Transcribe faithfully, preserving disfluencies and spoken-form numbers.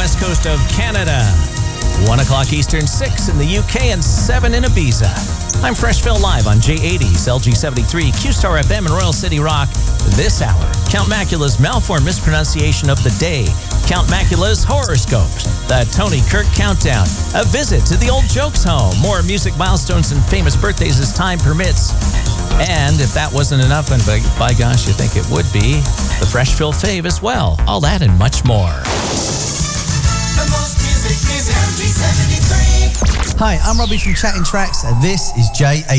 west coast of Canada. one o'clock Eastern, six in the U K, and seven in Ibiza. I'm Freshville Live on J eighties, L G seventy-three, Q-Star F M, and Royal City Rock. This hour, Count Macula's malformed mispronunciation of the day, Count Macula's horoscopes, the Tony Kirk Countdown, a visit to the Old Jokes Home, more music milestones and famous birthdays as time permits. And if that wasn't enough, and by, by gosh, you think it would be, the Freshville Fave as well. All that and much more. The most music is L G seventy-three. Hi, I'm Robbie from Chatting Tracks, and this is J eighty.